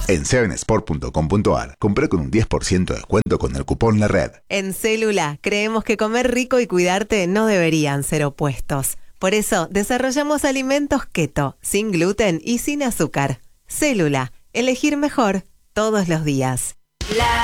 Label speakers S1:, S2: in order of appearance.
S1: En 7sport.com.ar, compré con un 10% de descuento con el cupón La Red.
S2: En Célula, creemos que comer rico y cuidarte no deberían ser opuestos. Por eso, desarrollamos alimentos keto, sin gluten y sin azúcar. Célula, elegir mejor todos los días.